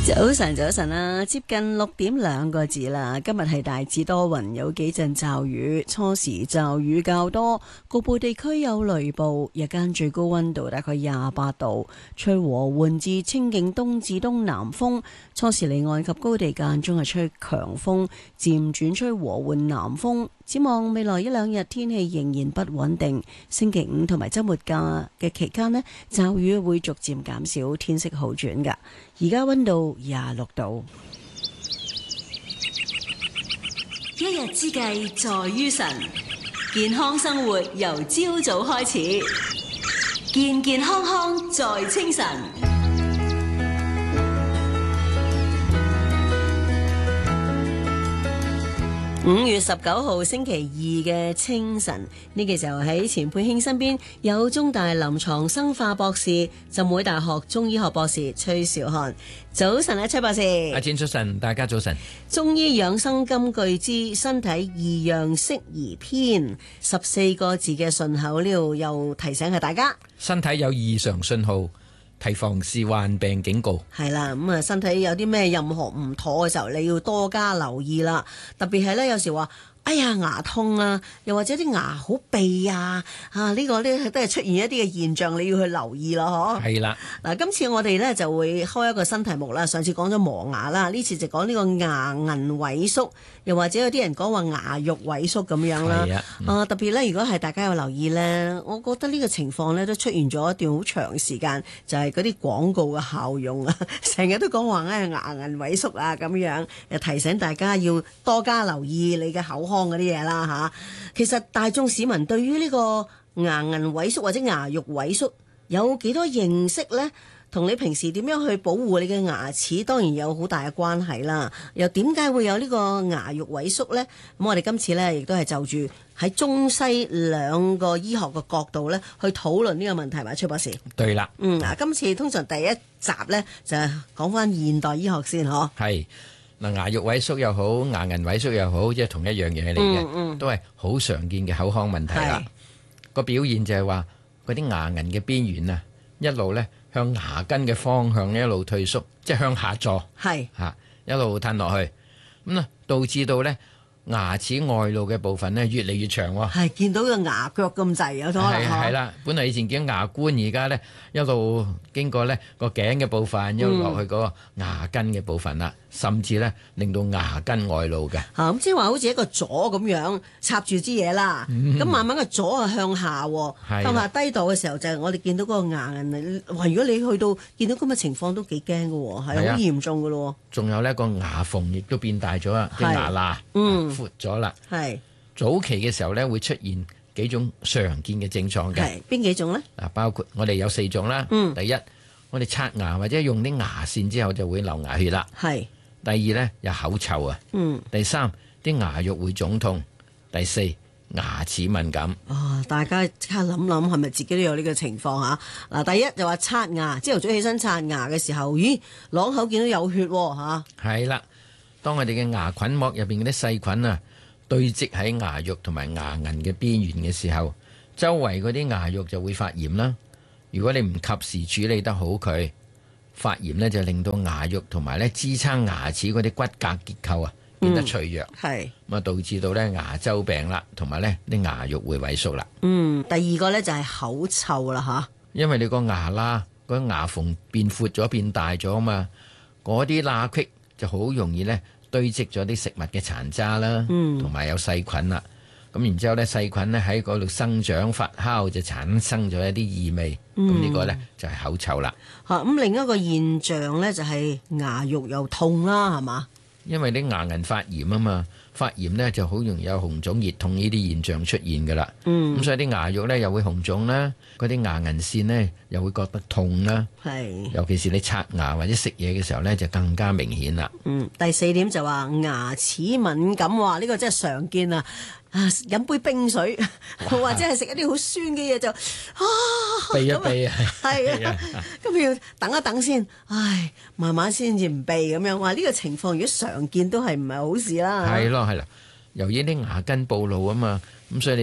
早晨，早晨啦，接近6點2個字啦。今日係大致多雲，有幾陣驟雨，初時驟雨較多，局部地區有雷暴。日間最高溫度大概28度，吹和緩至清勁東至東南風。初時離岸及高地間中係吹強風，漸轉吹和緩南風。展望未來1-2日天氣仍然不穩定，星期五同埋週末假嘅期間呢，驟雨會逐漸減少，天色好轉㗎。而家溫度26度。一日之計在於晨，健康生活由朝早開始，健健康康在清晨。5月19號星期二嘅清晨，呢個時候喺錢佩卿身邊有中大臨床生化博士、浸會大學中醫學博士崔兆漢。早晨啊，崔博士。 阿展早晨，大家早晨。 中醫養生金句之身體異樣適宜篇，14個字嘅順口溜，又提醒下大家， 身體有異常信號，提防是患病警告。 係啦，咁啊，身體有啲咩任何唔妥嘅時候，你要多加留意啦。特別係咧，有時話，哎呀牙痛啊，又或者啲牙好痹啊，呢個呢都係出現一啲嘅現象，你要去留意咯，嗬。 係啦， 嗱，今次我哋呢就會開一個新題目啦。上次講咗磨牙啦，呢次就講呢個牙齦萎縮，又或者有啲人講話牙肉萎縮咁樣啦。特別呢，如果係大家有留意呢，我覺得呢個情況呢都出現咗一段好長時間，就係嗰啲廣告嘅效用啊，成日都講話牙齦萎縮啊咁樣，提醒大家要多加留意你嘅口腔嗰啲嘢啦吓。其實大眾市民對於呢個牙齦萎縮或者牙肉萎縮有幾多認識呢？同你平時點樣去保護你嘅牙齒當然有好大嘅關係啦。又點解會有呢個牙肉萎縮呢？咁我哋今次呢，亦都係就住喺中西兩個醫學嘅角度呢去討論呢個問題，嘛，崔博士。 對啦。 今次通常第一集呢，就係講翻現代醫學先，嗬。 係嗱，牙肉萎縮又好，牙齦萎縮又好，即係同一樣嘢嚟嘅，都係好常見嘅口腔問題啦。個表現就係話嗰啲牙齦嘅邊緣啊，一路呢向牙根嘅方向一路退縮，即係向下坐，一路褪落去，咁啊導致到呢牙齒外露嘅部分呢越嚟越長喎。 係見到個牙腳咁滯，有可能係啦，本來以前見牙冠，而家呢一路經過呢個頸嘅部分，一路落去嗰個牙根嘅部分啦，甚至呢令到牙根外露嘅。 咁即係話好似一個左咁樣插住支嘢啦，咁慢慢個左啊向下，向下低度嘅時候就係我哋見到嗰個牙齦。哇！如果你去到見到咁嘅情況都幾驚㗎喎，係好嚴重㗎咯。仲有呢個牙縫亦都變大咗啊，啲牙罅闊咗啦。係早期嘅時候呢，會出現幾種常見嘅症狀嘅。係邊幾種呢？嗱，包括我哋有4種啦。第一，我哋刷牙或者用啲牙線之後就會流牙血啦。係。第二呢，有口臭啊。第三，啲牙肉會腫痛。第四，牙齒敏感。大家即刻諗諗，係咪自己都有呢個情況吓？嗱，第一就話刷牙，朝頭早起身刷牙嘅時候，咦，啷口見到有血吓。係啦，當我哋嘅牙菌膜入邊嗰啲細菌啊堆積喺牙肉同埋牙齦嘅邊緣嘅時候，周圍嗰啲牙肉就會發炎啦。如果你唔及時處理得好佢，發炎呢就令到牙肉同埋咧支撐牙齒嗰啲骨骼結構啊變得脆弱，咁啊導致到咧牙周病啦，同埋咧啲牙肉會萎縮啦。第二個咧就係口臭啦吓，因為你個牙啦個牙縫變闊咗變大咗啊嘛，嗰啲罅隙就好容易咧堆積咗啲食物嘅殘渣啦，同埋有細菌啦。咁然之後咧細菌咧喺嗰度生長發酵，就產生咗一啲異味。咁呢個咧就係口臭啦。咁另一個現象咧就係牙肉又痛啦，係嘛？因為啲牙齦發炎啊嘛，發炎呢就好容易有紅腫熱痛呢啲現象出現噶啦。咁所以啲牙肉咧又會紅腫啦，嗰啲牙齦線呢又會覺得痛啦。尤其是你刷牙或者食嘢嘅時候咧就更加明顯啦。第四點就話牙齒敏感，話呢個真係常見啊！飲杯冰水或者係食一啲好酸嘅嘢就避一避啊，係啊，咁要等一等先，慢慢先至唔避咁樣。話呢個情況如果常見都係唔係好事啦。係咯，由於啲牙根暴露啊嘛，咁所以你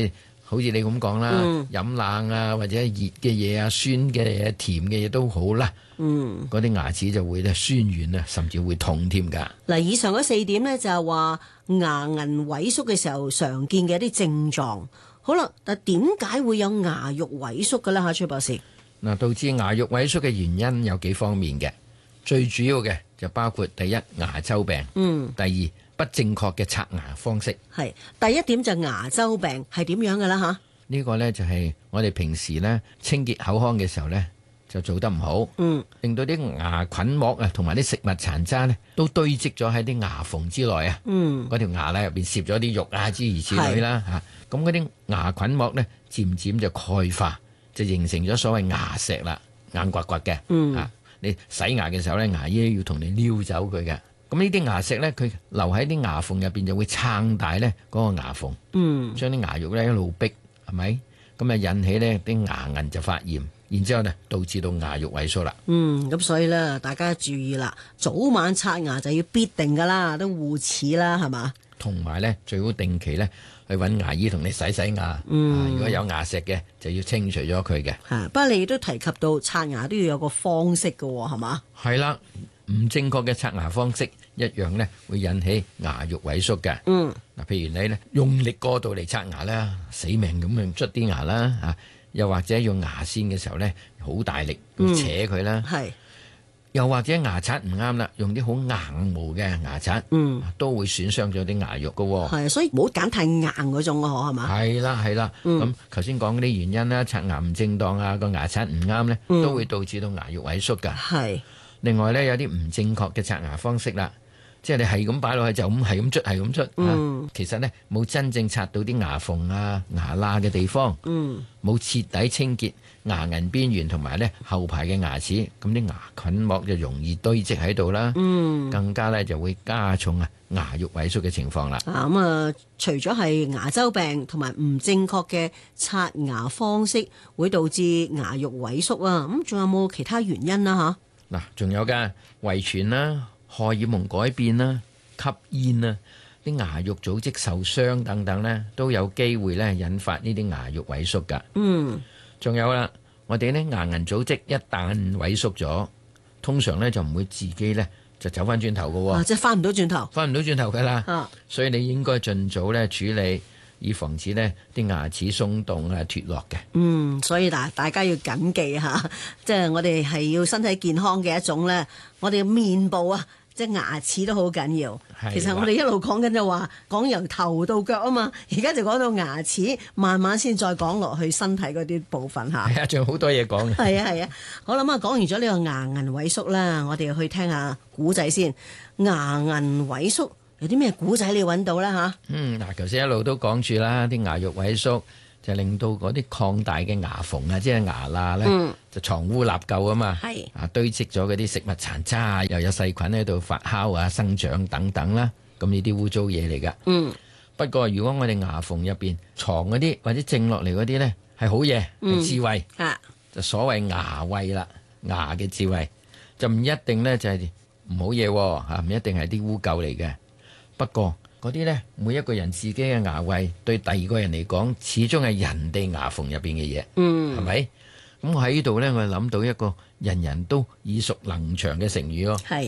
好似你咁講啦，飲冷啊或者熱嘅嘢啊、酸嘅嘢、甜嘅嘢都好啦。嗰啲牙齒就會咧酸軟啊，甚至會痛添㗎。 嗱，以上嗰4點咧就係話牙齦萎縮嘅時候常見嘅一啲症狀。好啦，但點解會有牙肉萎縮嘅咧？崔博士。嗱， 導致牙肉萎縮嘅原因有幾方面嘅，最主要嘅就包括第一牙周病，第二不正確嘅刷牙方式。係第一點就牙周病係點樣嘅啦？嚇， 呢個呢就係我哋平時呢清潔口腔嘅時候呢就做得唔好，令到啲牙菌膜啊同埋啲食物殘渣呢都堆積咗喺啲牙縫之內啊。嗰條牙咧入邊攝咗啲肉啊諸如此類啦嚇。咁嗰啲牙菌膜呢漸漸就鈣化，就形成咗所謂牙石啦，硬刮刮嘅。你洗牙嘅時候呢，牙醫要同你撩走佢嘅。咁呢啲牙石呢，佢留喺啲牙縫入邊就會撐大呢嗰個牙縫，將啲牙肉呢一路逼，係咪？咁啊引起呢啲牙齦就發炎，然之後呢導致到牙肉萎縮啦。 咁所以呢，大家注意啦，早晚刷牙就要必定噶啦，都護齒啦，係嘛？ 同埋呢，最好定期呢去揾牙醫同你洗洗牙。如果有牙石嘅，就要清除咗佢嘅。 不過你都提及到刷牙都要有個方式㗎喎，係嘛？ 係啦，唔正確嘅刷牙方式一樣呢會引起牙肉萎縮嘅。嗱，譬如你呢用力過度嚟刷牙啦，死命咁樣捽啲牙啦，又或者用牙線嘅時候呢好大力去扯佢啦。又或者牙刷唔啱啦，用啲好硬毛嘅牙刷，都會損傷咗啲牙肉㗎。 係，所以唔好揀太硬嗰種咯，係嘛？ 係啦。咁頭先講嗰啲原因啦，刷牙唔正當啊，個牙刷唔啱咧，都會導致到牙肉萎縮㗎。係。另外咧，有啲唔正確嘅刷牙方式啦，即係你係咁擺落去就咁係咁捽，係咁捽。其實咧冇真正刷到啲牙縫啊、牙罅嘅地方。冇徹底清潔牙齦邊緣同埋咧後排嘅牙齒，咁啲牙菌膜就容易堆積喺度啦。更加咧就會加重牙肉萎縮嘅情況啦。 除咗係牙周病同埋唔正確嘅刷牙方式會導致牙肉萎縮啊，咁仲有冇其他原因啦？ 嗱，仲有㗎遺傳啦、荷爾蒙改變啦、吸煙啦、啲牙肉組織受傷等等咧，都有機會咧引發呢啲牙肉萎縮㗎。仲有啦，我哋咧牙齦組織一旦萎縮咗，通常咧就唔會自己咧就走翻轉頭㗎喎。即係翻唔到轉頭，翻唔到轉頭㗎啦。所以你應該盡早咧處理，以防止呢啲牙齒鬆動啊脫落嘅。 所以大家要謹記下，即係我哋係要身體健康嘅一種咧，我哋嘅面部啊，即係牙齒都好緊要。其實我哋一路講緊就話講由頭到腳啊嘛，而家就講到牙齒，慢慢先再講落去身體嗰啲部分嚇。 係啊，仲有好多嘢講嘅。 係啊，好啦，咁講完咗呢個牙齦萎縮啦，我哋去聽下古仔先。牙齦萎縮有啲咩古仔你揾到啦嚇？ 嗱，頭先一路都講住啦，啲牙肉萎縮就令到嗰啲擴大嘅牙縫啊，即係牙罅咧，就藏污納垢啊嘛。係堆積咗嗰啲食物殘渣，又有細菌喺度發酵啊、生長等等啦。咁呢啲污糟嘢嚟噶。不過如果我哋牙縫入邊藏嗰啲或者剩落嚟嗰啲咧，係好嘢，係智慧，就所謂牙慧啦，牙嘅智慧就唔一定咧就係唔好嘢嚇，唔一定係啲污垢嚟嘅。不過嗰啲呢，每一個人自己嘅牙慧對第二個人嚟講，始終係人哋牙縫入邊嘅嘢，係咪？咁我喺呢度呢，我諗到一個人人都耳熟能詳嘅成語咯。